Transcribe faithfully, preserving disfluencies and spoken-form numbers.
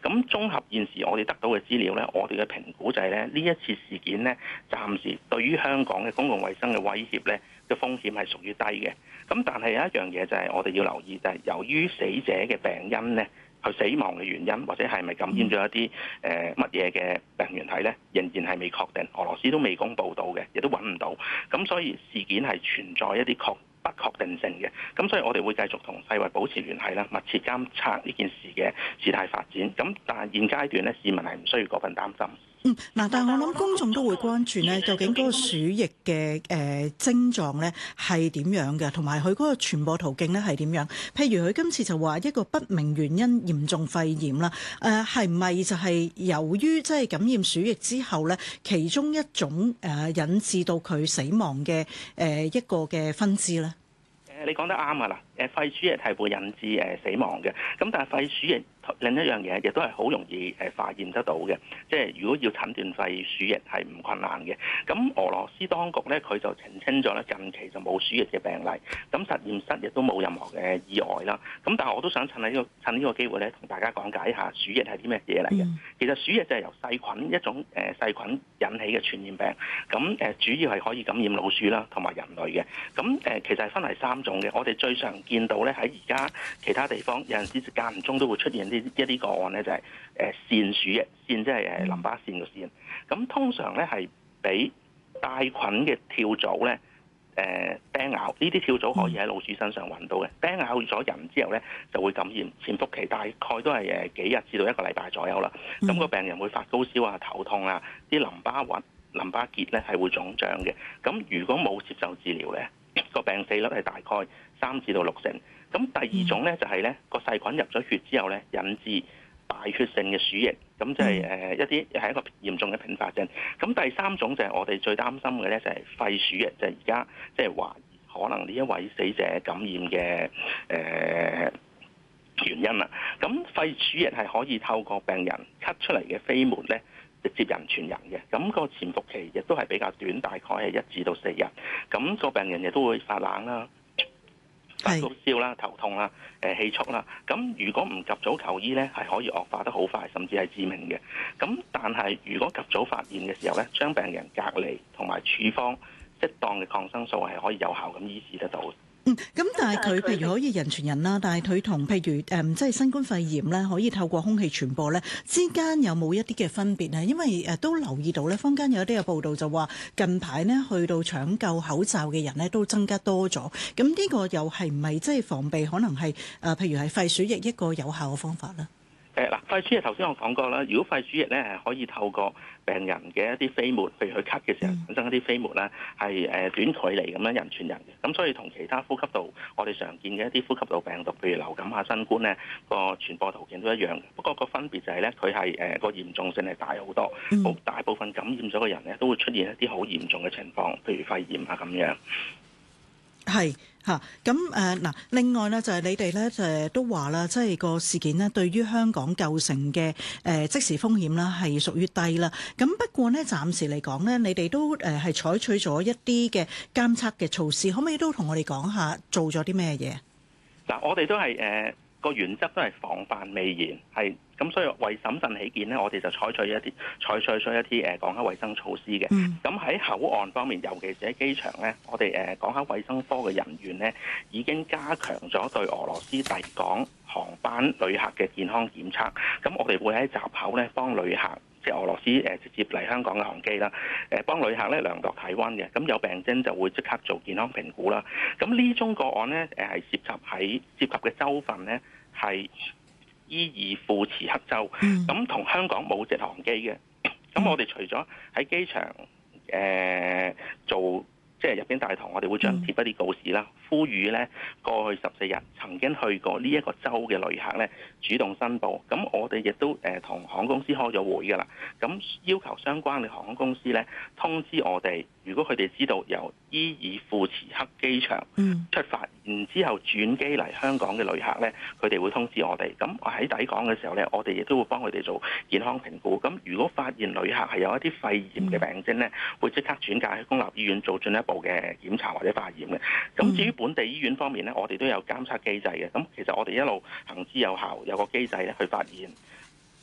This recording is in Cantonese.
咁綜合現時我哋得到嘅資料咧，我哋嘅評估就係咧，呢一次事件咧，暫時對於香港嘅公共衛生嘅威脅咧嘅風險係屬於低嘅。咁但係有一樣嘢就係我哋要留意，就係由於死者嘅病因咧，佢死亡嘅原因或者係咪感染咗一啲誒乜嘢嘅病原體咧，仍然係未確定，俄羅斯都未公佈到嘅，亦都揾唔到。咁所以事件係存在一啲確不確定性嘅。咁所以我哋會繼續同世衛保持聯繫啦，密切監察呢件事嘅事態發展。咁但係現階段咧，市民係唔需要過分擔心。 嗯，嗱，但係我諗公眾都會關注咧，究竟嗰個鼠疫嘅誒症狀咧係點樣嘅，同埋佢嗰個傳播途徑咧係點樣？譬如佢今次就話一個不明原因嚴重肺炎啦，誒係唔係就係由於即係感染鼠疫之後咧，其中一種誒、呃、引致到佢死亡嘅誒、呃、一個嘅分支咧？ 誒，你講得啱啊啦！誒，肺鼠疫係會引致誒死亡嘅，咁但係肺鼠疫另一樣嘢亦都係好容易誒發現得到嘅，即係如果要診斷肺鼠疫係唔困難嘅。咁俄羅斯當局咧佢就澄清咗咧，近期就冇鼠疫嘅病例，咁實驗室亦都冇任何嘅意外啦。咁但係我都想趁呢個趁呢個機會咧，同大家講解一下鼠疫係啲咩嘢嚟嘅。其實鼠疫就係由細菌一種誒細菌引起嘅傳染病，咁誒主要係可以感染老鼠啦同埋人類嘅。咁誒其實係分為三種嘅，我哋最常見到咧喺而家其他地方有陣時間唔中都會出現啲一啲個案咧，就係誒腺鼠疫，腺即係誒淋巴腺嘅腺。咁通常咧係俾帶菌嘅跳蚤咧誒叮咬，呢啲跳蚤可以喺老鼠身上揾到嘅，叮咬咗人之後咧就會感染，潛伏期大概都係誒幾日至到一個禮拜左右啦。咁個病人會發高燒啊、頭痛啊，啲淋巴核、淋巴結咧係會腫脹嘅。咁如果冇接受治療咧，個病死率係大概三至到六成。咁第二種咧就係咧個細菌入咗血之後咧，引致敗血性嘅鼠疫，咁就係誒一啲係一個嚴重嘅併發症。咁第三種就係我哋最擔心嘅咧，就係肺鼠疫，就係而家即係懷疑可能呢一位死者感染嘅誒、呃、原因啦。咁肺鼠疫係可以透過病人咳出嚟嘅飛沫咧，直接人傳人嘅。咁個潛伏期亦都係比較短，大概係一至到四日。咁個病人亦都會發冷啦、發高燒啦、頭痛啦、誒氣促啦，咁如果唔及早求醫咧，係可以惡化得好快，甚至係致命嘅。咁但係如果及早發現嘅時候咧，將病人隔離同埋處方適當嘅抗生素係可以有效咁醫治得到。 嗯，咁但係佢譬如可以人傳人啦，但係佢同譬如誒即係新冠肺炎咧，可以透過空氣傳播咧，之間有冇一啲嘅分別咧？因為誒都留意到咧，坊間有一啲嘅報道就話近排咧去到搶購口罩嘅人咧都增加多咗，咁呢個又係唔係即係防備可能係誒譬如係肺鼠疫一個有效嘅方法咧？ 誒嗱，肺鼠疫頭先我講過啦，如果肺鼠疫咧係可以透過病人嘅一啲飛沫，譬如佢咳嘅時候產生一啲飛沫咧，係誒短距離咁樣人傳人嘅，咁所以同其他呼吸道我哋常見嘅一啲呼吸道病毒，譬如流感啊、新冠咧，個傳播途徑都一樣嘅。不過個分別就係咧，佢係誒個嚴重性係大好多，好大部分感染咗嘅人咧都會出現一啲好嚴重嘅情況，譬如肺炎啊咁樣。 係嚇，咁誒嗱，另外咧就係你哋咧就都話啦，即係個事件呢對於香港構成嘅誒、呃、即時風險啦係屬於低啦。咁不過呢，暫時嚟講呢，你哋都誒係採取咗一啲嘅監測嘅措施，可唔可以都同我哋講下做咗啲咩嘢？嗱， 我哋都係誒個原則都係防範未然，係咁，所以為審慎起見呢，我哋就採取一啲採取咗一啲誒港口衞生措施嘅。咁喺、嗯、口岸方面，尤其是喺機場呢，我哋誒港口衞生科嘅人員呢已經加強咗對俄羅斯抵港航班旅客嘅健康檢測。咁我哋會喺閘口呢幫旅客，即係俄羅斯誒直接嚟香港嘅航機啦，誒幫旅客咧量度體温嘅。咁有病徵就會即刻做健康評估啦。咁呢宗個案呢，誒係涉及喺涉及嘅州份呢，係伊爾庫茨克州，咁同香港冇直航機嘅。咁我哋除咗喺機場誒、呃、做即係入境大堂，我哋會張貼一啲告示啦，呼籲咧過去十四日曾經去過呢一個州嘅旅客咧主動申報。咁我哋亦都誒同航空公司開咗會㗎啦。咁要求相關嘅航空公司咧通知我哋，如果佢哋知道由伊爾庫茨克機場出發，然之後轉機嚟香港嘅旅客咧，佢哋會通知我哋。咁喺抵港嘅時候咧，我哋亦都會幫佢哋做健康評估。咁如果發現旅客係有一啲肺炎嘅病徵咧，會即刻轉介去公立醫院做進一步嘅檢查或者化驗嘅。咁至於本地醫院方面咧，我哋都有監測機制嘅。咁其實我哋一路行之有效，有個機制咧去發現